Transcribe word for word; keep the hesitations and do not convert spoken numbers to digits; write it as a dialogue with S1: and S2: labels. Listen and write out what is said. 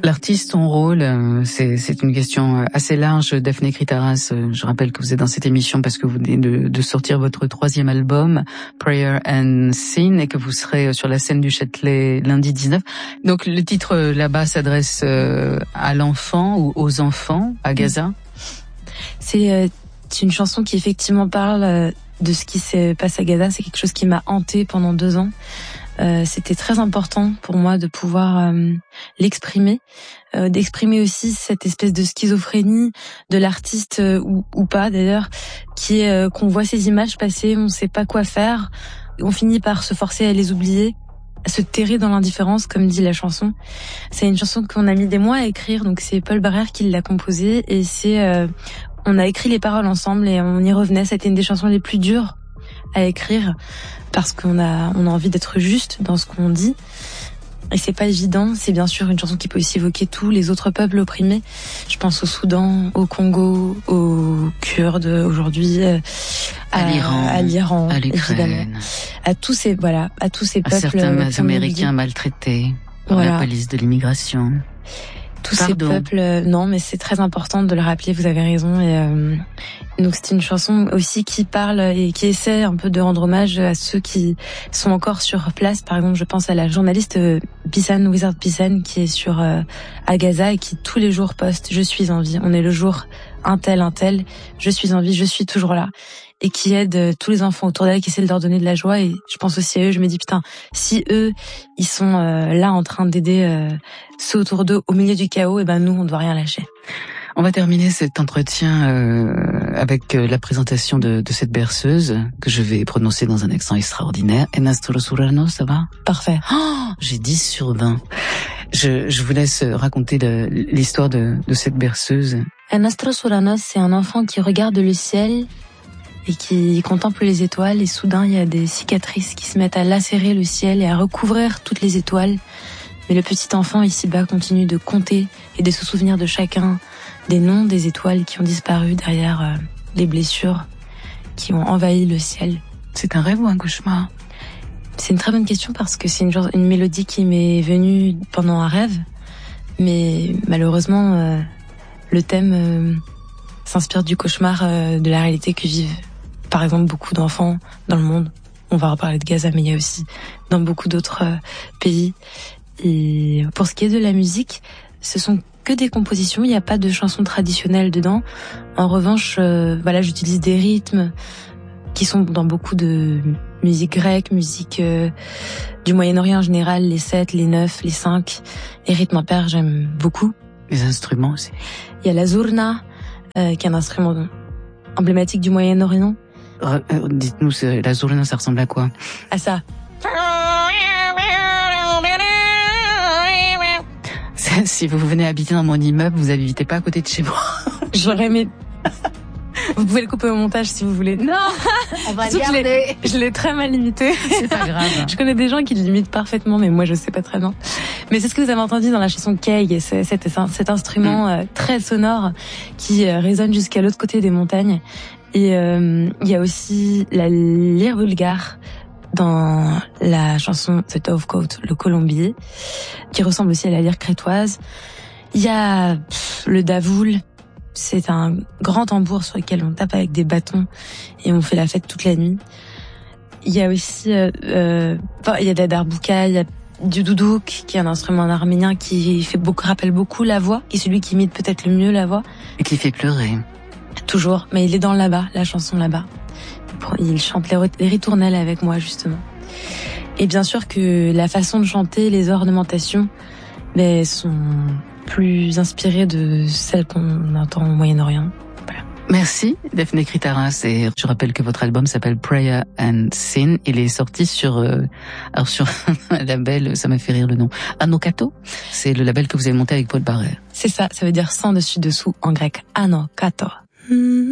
S1: L'artiste, ton rôle, c'est, c'est une question assez large. Daphné Critaras, je rappelle que vous êtes dans cette émission parce que vous venez de, de sortir votre troisième album, Prayer and Sin, et que vous serez sur la scène du Châtelet lundi dix-neuf. Donc le titre là-bas s'adresse à l'enfant ou aux enfants à Gaza.
S2: C'est, euh, c'est une chanson qui effectivement parle de ce qui se passe à Gaza. C'est quelque chose qui m'a hantée pendant deux ans. Euh, c'était très important pour moi de pouvoir euh, l'exprimer, euh, d'exprimer aussi cette espèce de schizophrénie de l'artiste euh, ou, ou pas d'ailleurs, qui est euh, qu'on voit ces images passer, on ne sait pas quoi faire, on finit par se forcer à les oublier, à se terrer dans l'indifférence, comme dit la chanson. C'est une chanson qu'on a mis des mois à écrire, donc c'est Paul Barrère qui l'a composée et c'est euh, on a écrit les paroles ensemble et on y revenait. C'était une des chansons les plus dures à écrire parce qu'on a on a envie d'être juste dans ce qu'on dit et c'est pas évident. C'est bien sûr une chanson qui peut aussi évoquer tous les autres peuples opprimés. Je pense au Soudan, au Congo, aux Kurdes aujourd'hui, à,
S1: à l'Iran,
S2: à l'Iran,
S1: à l'Ukraine,
S2: à tous ces voilà, à tous ces
S1: à
S2: peuples,
S1: certains Américains maltraités par voilà. la police de l'immigration.
S2: Tous
S1: Pardon.
S2: ces peuples, euh, non, mais c'est très important de le rappeler, vous avez raison. Et euh, donc c'est une chanson aussi qui parle et qui essaie un peu de rendre hommage à ceux qui sont encore sur place. Par exemple, je pense à la journaliste euh, Bissan, Wizard Bissan, qui est sur euh, à Gaza et qui tous les jours poste « Je suis en vie ». On est le jour un tel, un tel, je suis en vie, je suis toujours là. Et qui aide tous les enfants autour d'elle, qui essaie de leur donner de la joie. Et je pense aussi à eux, je me dis, putain, si eux, ils sont euh, là en train d'aider euh, ceux autour d'eux au milieu du chaos, et ben nous, on ne doit rien lâcher.
S1: On va terminer cet entretien euh, avec euh, la présentation de, de cette berceuse que je vais prononcer dans un accent extraordinaire. Enastro Surano, ça va?
S2: Parfait.
S1: Oh, j'ai dix sur vingt. Je, je vous laisse raconter le, l'histoire de, de cette berceuse.
S2: Enastro Surano, c'est un enfant qui regarde le ciel et qui contemple les étoiles, et soudain il y a des cicatrices qui se mettent à lacérer le ciel et à recouvrir toutes les étoiles. Mais le petit enfant ici-bas continue de compter et de se souvenir de chacun des noms des étoiles qui ont disparu derrière euh, les blessures qui ont envahi le ciel.
S1: C'est un rêve ou un cauchemar?
S2: C'est une très bonne question parce que c'est une, genre, une mélodie qui m'est venue pendant un rêve, mais malheureusement euh, le thème euh, s'inspire du cauchemar euh, de la réalité que vivent par exemple beaucoup d'enfants dans le monde. On va reparler de Gaza, mais il y a aussi dans beaucoup d'autres euh, pays. Et pour ce qui est de la musique, ce sont que des compositions, il n'y a pas de chansons traditionnelles dedans. En revanche, euh, voilà, j'utilise des rythmes qui sont dans beaucoup de musique grecque, musique euh, du Moyen-Orient en général, les sept, les neuf, les cinq. Les rythmes impairs, j'aime beaucoup.
S1: Les instruments aussi.
S2: Il y a la zurna, euh, qui est un instrument emblématique du Moyen-Orient.
S1: Euh, dites-nous, c'est, la zurna, ça ressemble à quoi?
S2: À ça.
S1: Si vous venez habiter dans mon immeuble, vous habitez pas à côté de chez moi.
S2: J'aurais aimé. Vous pouvez le couper au montage si vous voulez. Non,
S1: on va le garder.
S2: Je l'ai très mal imité.
S1: C'est pas grave.
S2: Je connais des gens qui l'imitent parfaitement, mais moi je sais pas très bien. Mais c'est ce que vous avez entendu dans la chanson Keig, c'est cet, cet instrument mm. euh, très sonore qui euh, résonne jusqu'à l'autre côté des montagnes. Et euh, il y a aussi la lyre bulgare dans la chanson The Dovecote, le colombier, qui ressemble aussi à la lyre crétoise. Il y a pff, le davoul, c'est un grand tambour sur lequel on tape avec des bâtons et on fait la fête toute la nuit. Il y a aussi, euh, euh, il y a de la darbouka, il y a du doudouk, qui est un instrument arménien qui fait beaucoup, rappelle beaucoup la voix, qui est celui qui imite peut-être le mieux la voix.
S1: Et qui fait pleurer.
S2: Toujours, mais il est dans le là-bas, la chanson là-bas. Il chante les, les ritournelles avec moi, justement. Et bien sûr que la façon de chanter, les ornementations, ben, sont plus inspirées de celles qu'on entend au Moyen-Orient. Voilà.
S1: Merci, Daphné Critaras. Et je rappelle que votre album s'appelle Prayer and Sin. Il est sorti sur, euh, alors sur un label, ça m'a fait rire le nom. Anokato. C'est le label que vous avez monté avec Paul Barrère.
S2: C'est ça, ça veut dire sans dessus dessous en grec. Anokato. Mmh.